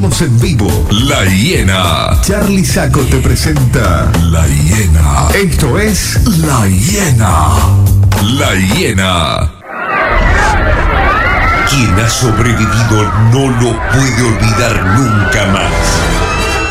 Estamos en vivo. La Hiena. Charlie Saco te presenta La Hiena. Esto es La Hiena. La Hiena. Quien ha sobrevivido no lo puede olvidar nunca más.